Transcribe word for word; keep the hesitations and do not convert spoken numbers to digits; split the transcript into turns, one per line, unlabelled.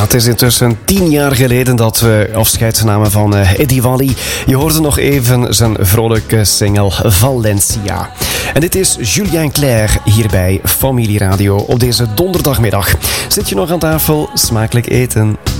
het is intussen tien jaar geleden dat we afscheid namen van uh, Eddie Wally. Je hoorde nog even zijn vrolijke single Valencia. En dit is Julien Clerc hier bij Familie Radio op deze donderdagmiddag. Zit je nog aan tafel? Smakelijk eten.